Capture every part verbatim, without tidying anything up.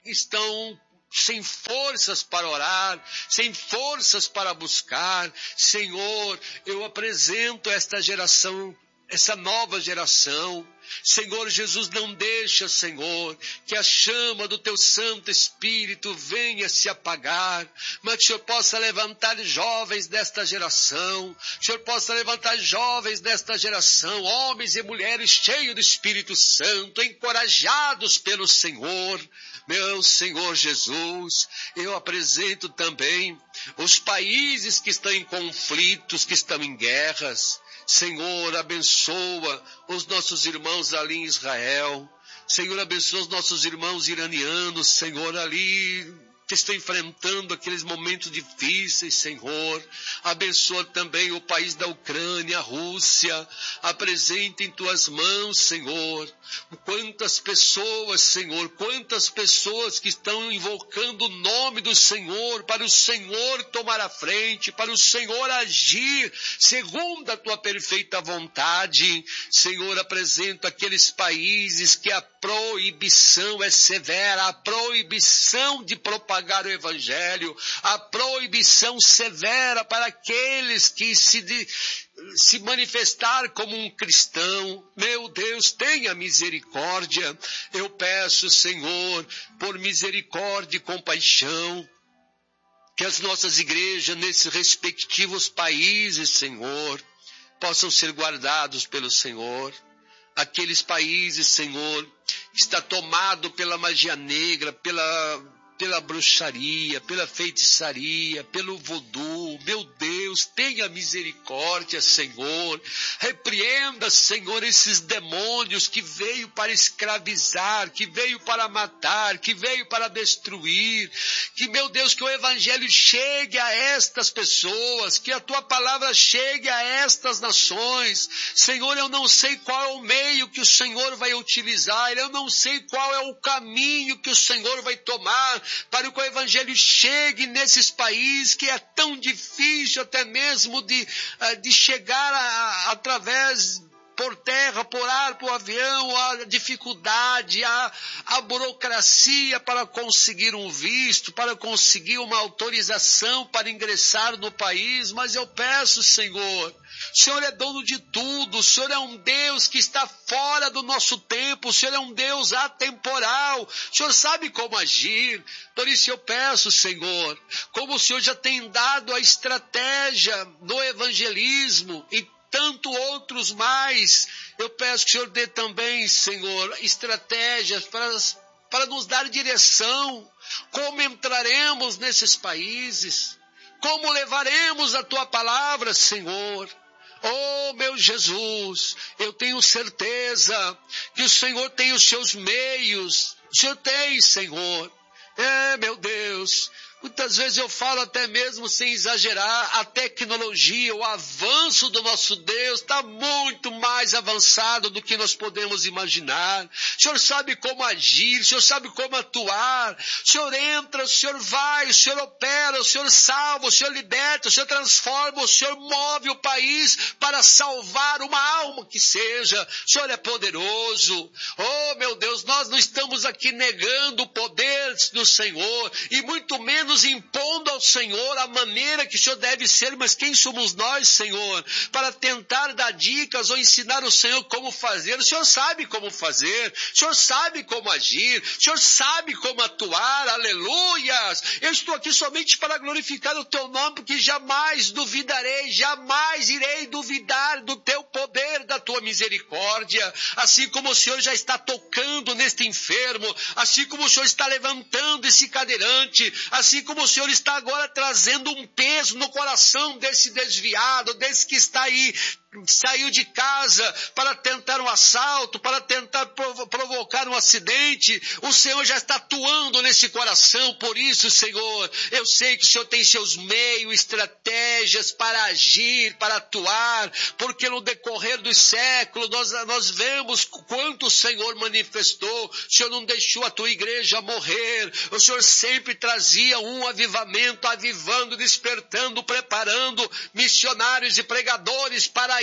estão sem forças para orar, sem forças para buscar. Senhor, eu apresento esta geração, essa nova geração. Senhor Jesus, não deixa, Senhor, que a chama do Teu Santo Espírito venha se apagar, mas que o Senhor possa levantar jovens desta geração, que o Senhor possa levantar jovens desta geração, homens e mulheres cheios do Espírito Santo, encorajados pelo Senhor. Meu Senhor Jesus, eu apresento também os países que estão em conflitos, que estão em guerras. Senhor, abençoa os nossos irmãos ali em Israel. Senhor, abençoa os nossos irmãos iranianos, Senhor, ali que estão enfrentando aqueles momentos difíceis, Senhor. Abençoa também o país da Ucrânia, a Rússia. Apresenta em Tuas mãos, Senhor. Quantas pessoas, Senhor, quantas pessoas que estão invocando o nome do Senhor, para o Senhor tomar a frente, para o Senhor agir segundo a Tua perfeita vontade. Senhor, apresenta aqueles países que a proibição é severa, a proibição de propagar o Evangelho, a proibição severa para aqueles que se, de, se manifestar como um cristão. Meu Deus, tenha misericórdia. Eu peço, Senhor, por misericórdia e compaixão, que as nossas igrejas nesses respectivos países, Senhor, possam ser guardados pelo Senhor. Aqueles países, Senhor, que está tomado pela magia negra, pela, pela bruxaria, pela feitiçaria, pelo voodoo. Meu Deus, tenha misericórdia, Senhor. Repreenda, Senhor, esses demônios que veio para escravizar, que veio para matar, que veio para destruir. Que, meu Deus, que o Evangelho chegue a estas pessoas, que a Tua palavra chegue a estas nações. Senhor, eu não sei qual é o meio que o Senhor vai utilizar, eu não sei qual é o caminho que o Senhor vai tomar para que o Evangelho chegue nesses países que é tão difícil até mesmo de, de chegar a, através por terra, por ar, por avião, a dificuldade, a, a burocracia para conseguir um visto, para conseguir uma autorização para ingressar no país. Mas eu peço, Senhor, o Senhor é dono de tudo, o Senhor é um Deus que está fora do nosso tempo, o Senhor é um Deus atemporal, o Senhor sabe como agir. Por isso eu peço, Senhor, como o Senhor já tem dado a estratégia no evangelismo e tanto outros mais, eu peço que o Senhor dê também, Senhor, estratégias para, para nos dar direção, como entraremos nesses países, como levaremos a Tua palavra, Senhor. Oh, meu Jesus, eu tenho certeza que o Senhor tem os Seus meios, o Senhor tem, Senhor. É, meu Deus, muitas vezes eu falo até mesmo sem exagerar, a tecnologia, o avanço do nosso Deus está muito mais avançado do que nós podemos imaginar. O Senhor sabe como agir, o Senhor sabe como atuar. O Senhor entra, o Senhor vai, o Senhor opera, o Senhor salva, o Senhor liberta, o Senhor transforma, o Senhor move o país para salvar uma alma que seja. O Senhor é poderoso. Oh, meu Deus, nós não estamos aqui negando o poder do Senhor e muito menos impondo ao Senhor a maneira que o Senhor deve ser, mas quem somos nós, Senhor, para tentar dar dicas ou ensinar o Senhor como fazer? O Senhor sabe como fazer, o Senhor sabe como agir, o Senhor sabe como atuar, aleluias. Eu estou aqui somente para glorificar o Teu nome, porque jamais duvidarei, jamais irei duvidar do Teu poder, da Tua misericórdia, assim como o Senhor já está tocando neste enfermo, assim como o Senhor está levantando esse cadeirante, assim como o Senhor está agora trazendo um peso no coração desse desviado, desse que está aí, saiu de casa para tentar um assalto, para tentar provo- provocar um acidente. O Senhor já está atuando nesse coração. Por isso, Senhor, eu sei que o Senhor tem seus meios, estratégias para agir, para atuar, porque no decorrer dos séculos nós, nós vemos quanto o Senhor manifestou. O Senhor não deixou a Tua igreja morrer, o Senhor sempre trazia um avivamento, avivando, despertando, preparando missionários e pregadores para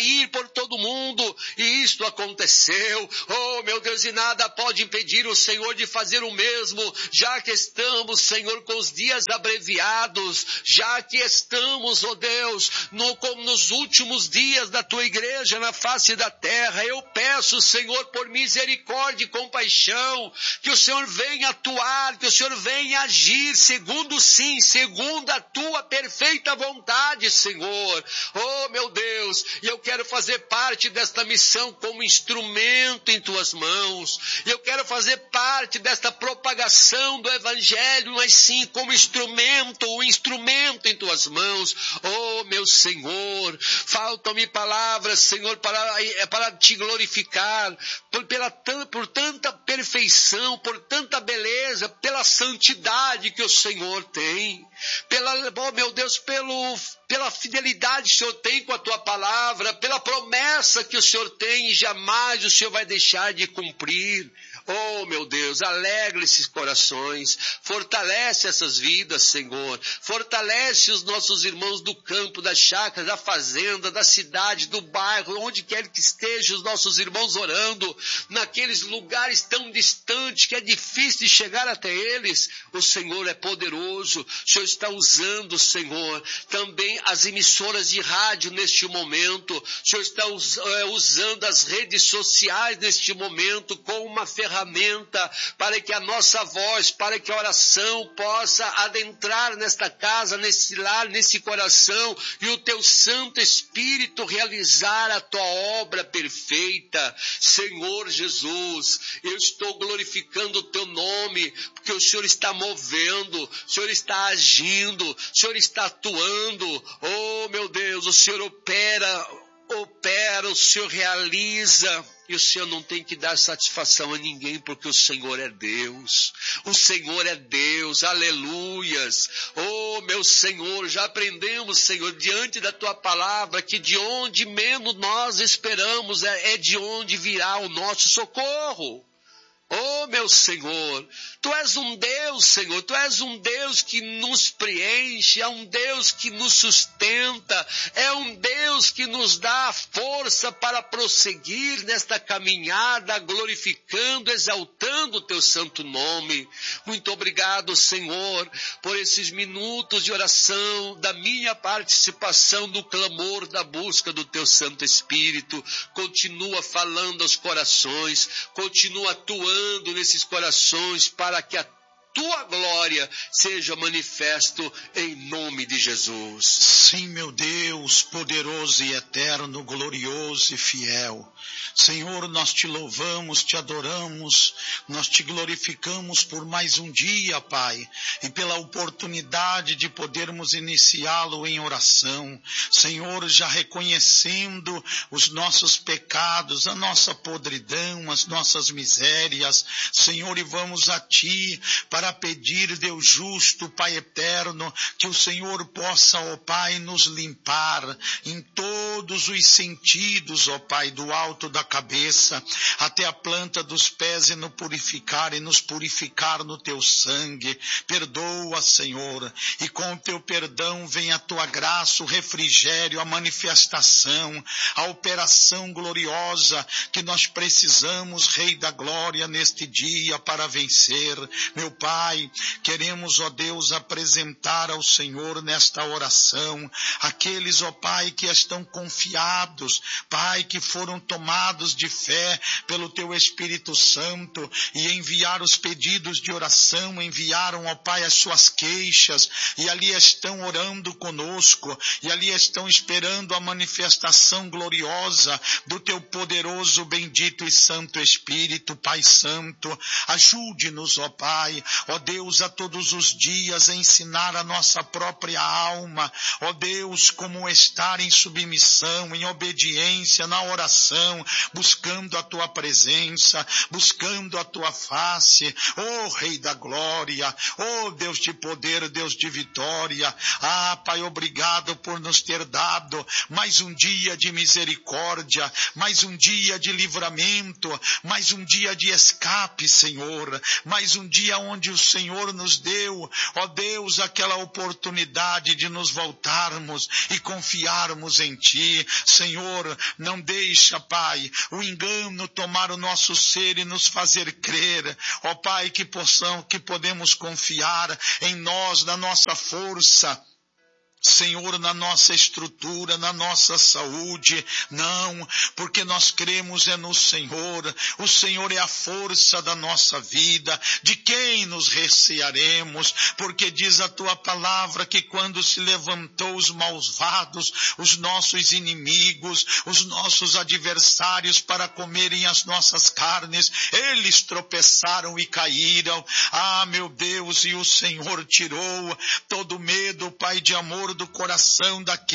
sair por todo mundo, e isto aconteceu. Oh, meu Deus, e nada pode impedir o Senhor de fazer o mesmo, já que estamos, Senhor, com os dias abreviados, já que estamos, oh Deus, no, como nos últimos dias da tua igreja na face da terra. Eu peço, Senhor, por misericórdia e compaixão, que o Senhor venha atuar, que o Senhor venha agir segundo sim, segundo a tua perfeita vontade, Senhor. Oh, meu Deus, e eu quero fazer parte desta missão como instrumento em tuas mãos. Eu quero fazer parte desta propagação do evangelho, mas sim como instrumento, o instrumento em tuas mãos. Oh, meu Senhor, faltam-me palavras, Senhor, para, para te glorificar, por, pela, por tanta perfeição, por tanta beleza, pela santidade que o Senhor tem, pela, oh meu Deus, pelo, pela fidelidade que o Senhor tem com a tua palavra, pela promessa que o Senhor tem e jamais o Senhor vai deixar de cumprir. Oh, meu Deus, alegra esses corações, fortalece essas vidas, Senhor, fortalece os nossos irmãos do campo, da chácara, da fazenda, da cidade, do bairro, onde quer que estejam os nossos irmãos orando, naqueles lugares tão distantes que é difícil de chegar até eles. O Senhor é poderoso, o Senhor está usando, Senhor, também as emissoras de rádio neste momento, o Senhor está usando as redes sociais neste momento como uma ferramenta ferramenta para que a nossa voz, para que a oração possa adentrar nesta casa, nesse lar, nesse coração, e o teu Santo Espírito realizar a tua obra perfeita. Senhor Jesus, eu estou glorificando o teu nome, porque o Senhor está movendo, o Senhor está agindo, o Senhor está atuando. Oh, meu Deus, o Senhor opera, opera, o Senhor realiza. E o Senhor não tem que dar satisfação a ninguém, porque o Senhor é Deus. O Senhor é Deus, aleluias. Oh, meu Senhor, já aprendemos, Senhor, diante da tua palavra, que de onde menos nós esperamos, é, é de onde virá o nosso socorro. Oh, meu Senhor, Tu és um Deus, Senhor, Tu és um Deus que nos preenche, é um Deus que nos sustenta, é um Deus que nos dá força para prosseguir nesta caminhada, glorificando, exaltando o Teu santo nome. Muito obrigado, Senhor, por esses minutos de oração, da minha participação, do clamor, da busca do Teu Santo Espírito. Continua falando aos corações, continua atuando nesses corações para que a tua glória seja manifesto em nome de Jesus. Sim, meu Deus, poderoso e eterno, glorioso e fiel. Senhor, nós te louvamos, te adoramos, nós te glorificamos por mais um dia, Pai, e pela oportunidade de podermos iniciá-lo em oração. Senhor, já reconhecendo os nossos pecados, a nossa podridão, as nossas misérias, Senhor, e vamos a Ti para pedir, Deus justo, Pai eterno, que o Senhor possa, ó Pai, nos limpar em todos os sentidos, ó Pai, do alto da cabeça até a planta dos pés, e nos purificar e nos purificar no Teu sangue. Perdoa, Senhor, e com o Teu perdão vem a Tua graça, o refrigério, a manifestação, a operação gloriosa que nós precisamos, Rei da Glória, neste dia para vencer. Meu Pai, queremos, ó Deus, apresentar ao Senhor nesta oração aqueles, ó Pai, que estão confiados, Pai, que foram tomados de fé pelo Teu Espírito Santo e enviaram os pedidos de oração, enviaram, ó Pai, as suas queixas, e ali estão orando conosco, e ali estão esperando a manifestação gloriosa do Teu poderoso, bendito e santo Espírito. Pai Santo, ajude-nos, ó Pai, ó Deus, a todos os dias ensinar a nossa própria alma, ó Deus, como estar em submissão, em obediência, na oração, buscando a Tua presença, buscando a Tua face, ó Rei da Glória, ó Deus de poder, Deus de vitória. Ah, Pai, obrigado por nos ter dado mais um dia de misericórdia, mais um dia de livramento, mais um dia de escape, Senhor, mais um dia onde o Senhor nos deu, ó Deus, aquela oportunidade de nos voltarmos e confiarmos em Ti. Pai. Senhor, não deixa, Pai, o engano tomar o nosso ser e nos fazer crer, ó Pai, que possamos, que podemos confiar em nós, na nossa força, Senhor, na nossa estrutura, na nossa saúde. Não, porque nós cremos é no Senhor. O Senhor é a força da nossa vida. De quem nos recearemos? Porque diz a tua palavra que quando se levantou os malvados, os nossos inimigos, os nossos adversários para comerem as nossas carnes, eles tropeçaram e caíram. Ah, meu Deus, e o Senhor tirou todo medo, Pai de amor, do coração daquele